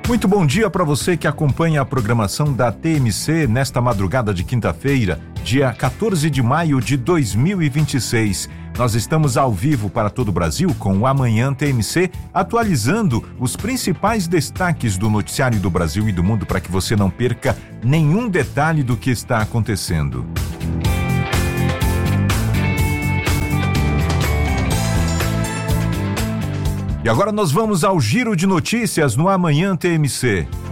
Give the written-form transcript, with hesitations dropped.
Muito bom dia para você que acompanha a programação da TMC nesta madrugada de quinta-feira, dia 14 de maio de 2026. Nós estamos ao vivo para todo o Brasil com o Amanhã TMC, atualizando os principais destaques do noticiário do Brasil e do mundo para que você não perca nenhum detalhe do que está acontecendo. E agora nós vamos ao giro de notícias no Amanhã TMC.